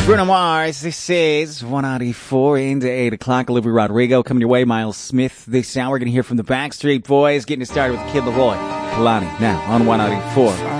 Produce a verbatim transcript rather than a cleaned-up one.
Bruno Mars, this is one ninety-four into eight o'clock. Olivia Rodrigo coming your way. Miles Smith this hour. We're going to hear from the Backstreet Boys. Getting it started with Kid Laroi. Kalani now on one ninety-four.